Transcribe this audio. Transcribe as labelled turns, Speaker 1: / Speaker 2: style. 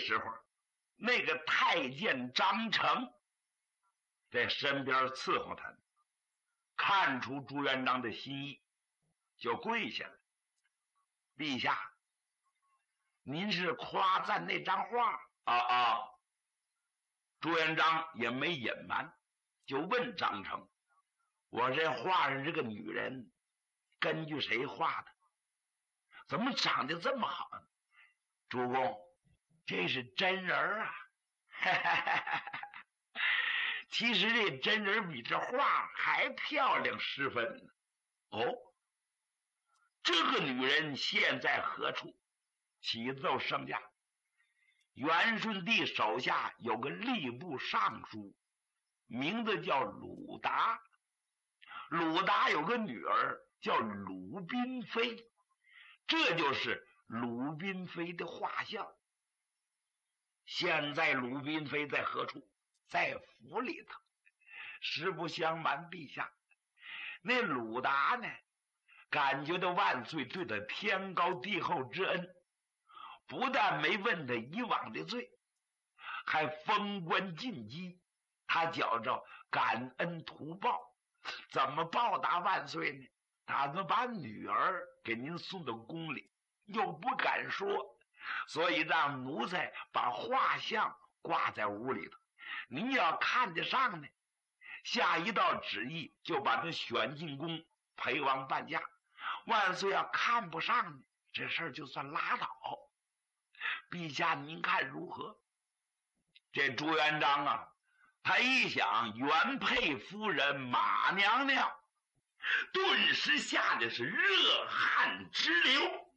Speaker 1: 时候，那个太监张成在身边伺候他，看出朱元璋的心意，就跪下了。陛下，您是夸赞那张画啊？朱元璋也没隐瞒，就问张成：我这画上这个女人根据谁画的？怎么长得这么好呢？主公，这是真人啊！其实这真人比这画还漂亮10分呢。哦，这个女人现在何处？启奏圣驾，元顺帝手下有个吏部尚书，名字叫鲁达。鲁达有个女儿叫鲁宾妃，这就是鲁宾妃的画像。现在鲁宾妃在何处？在府里头。实不相瞒陛下，那鲁达呢，感觉到万岁对他天高地厚之恩，不但没问他以往的罪，还封官进击，他觉着感恩图报。怎么报答万岁呢？打算把女儿给您送到宫里，又不敢说，所以让奴才把画像挂在屋里头。您要看得上呢，下一道旨意就把他选进宫陪王伴驾。万岁要看不上呢，这事儿就算拉倒。陛下您看如何？这朱元璋啊，他一想原配夫人马娘娘，顿时吓得是热汗直流。